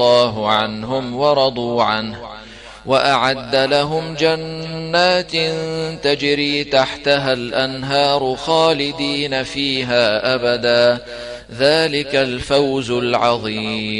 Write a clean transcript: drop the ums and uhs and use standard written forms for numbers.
الله عنهم ورضوا عنه وأعد لهم جنات تجري تحتها الأنهار خالدين فيها أبدا ذلك الفوز العظيم.